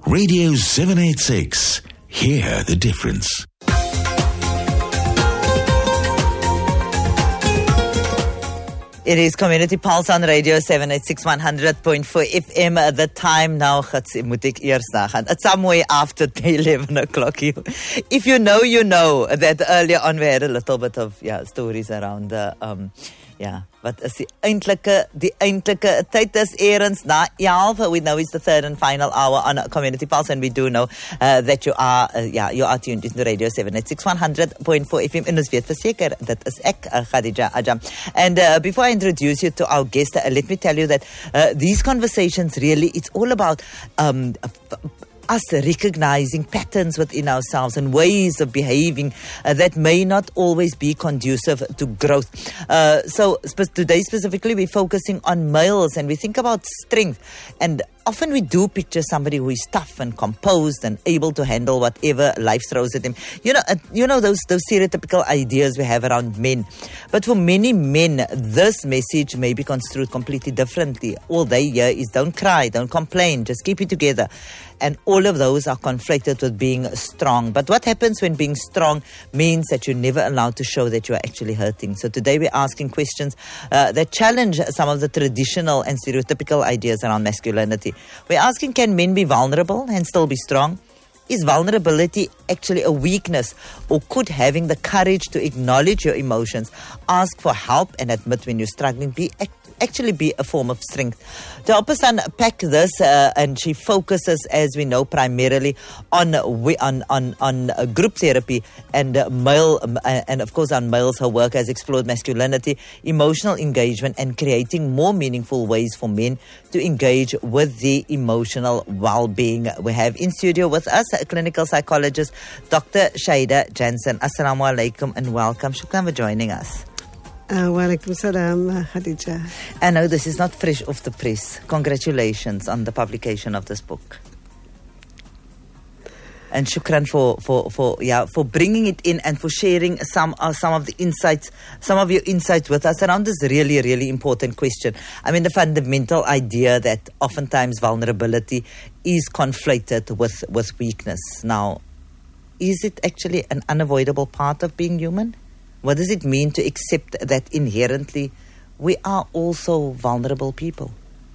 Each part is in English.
Radio 786. Hear the difference. It is Community Pulse on Radio 786 100.4 FM. The time now, moet ek eers nagaan. It's somewhere after 11 o'clock. If you know, you know that earlier on we had a little bit of stories around the wat is die eintlike tyd is eerens na 11. We know it's the third and final hour on Community Pulse, and we do know that you are tuned into Radio 786 100.4 FM. En ons weet verseker, dit is ek, Khadija Ajam. And before I introduce you to our guest, let me tell you that these conversations really, it's all about us recognizing patterns within ourselves and ways of behaving that may not always be conducive to growth. So today specifically we're focusing on males, and we think about strength. And often we do picture somebody who is tough and composed and able to handle whatever life throws at him. You know those stereotypical ideas we have around men. But for many men, this message may be construed completely differently. All they hear is don't cry, don't complain, just keep it together. And all of those are conflicted with being strong. But what happens when being strong means that you're never allowed to show that you are actually hurting? So today we're asking questions that challenge some of the traditional and stereotypical ideas around masculinity. We're asking, can men be vulnerable and still be strong? Is vulnerability actually a weakness, or could having the courage to acknowledge your emotions, ask for help and admit when you're struggling actually be a form of strength? To help us unpack this, and she focuses, as we know, primarily on group therapy and and of course on males. Her work has explored masculinity, emotional engagement, and creating more meaningful ways for men to engage with the emotional well-being. We have in studio with us a clinical psychologist, Dr. Shaida Jansen. Assalamu alaikum and welcome. Shukran for joining us. Walaikum salam, Khadija. I know this is not fresh off the press. Congratulations on the publication of this book. And shukran for bringing it in and for sharing some of the insights, some of your insights with us around this really, really important question. I mean, the fundamental idea that oftentimes vulnerability is conflated with weakness. Now, is it actually an unavoidable part of being human? What does it mean to accept that inherently we are also vulnerable people?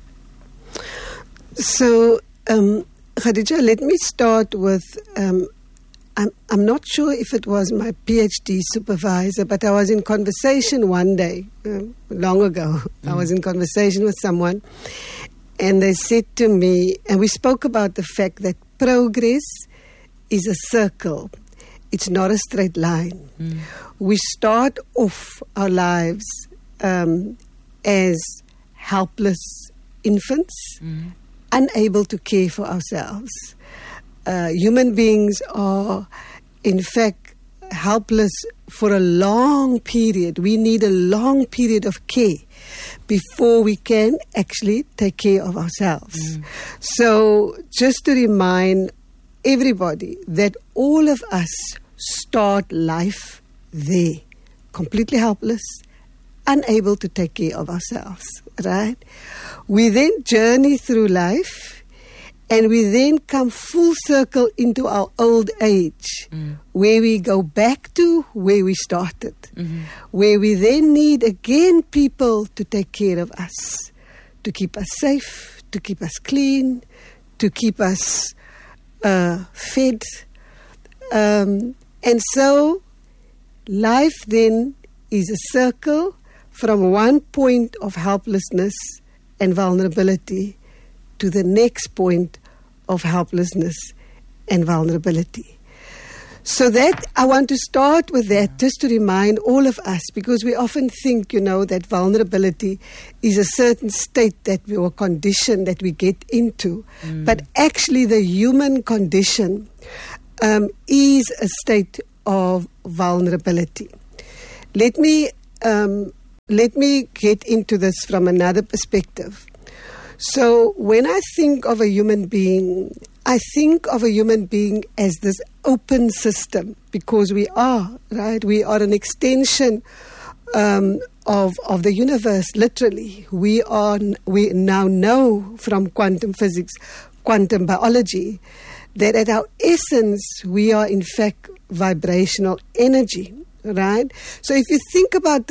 So, Khadija, let me start with, I'm not sure if it was my PhD supervisor, but I was in conversation one day, long ago. I was in conversation with someone, and they said to me, and we spoke about the fact that progress is a circle. It's not a straight line. We start off our lives as helpless infants, unable to care for ourselves. Human beings are, in fact, helpless for a long period. We need a long period of care before we can actually take care of ourselves. So just to remind everybody that all of us start life there, completely helpless, unable to take care of ourselves, right? We then journey through life, and we then come full circle into our old age, where we go back to where we started, where we then need again people to take care of us, to keep us safe, to keep us clean, to keep us fed. And so life then is a circle from one point of helplessness and vulnerability to the next point of helplessness and vulnerability. So that I want to start with that just to remind all of us, because we often think, that vulnerability is a certain state that we or condition that we get into. But actually the human condition is a state of vulnerability. Let me get into this from another perspective. So when I think of a human being, I think of a human being as this open system, because we are, right? We are an extension of the universe, literally. We now know from quantum physics quantum biology, that at our essence, we are in fact vibrational energy, right? So if you think about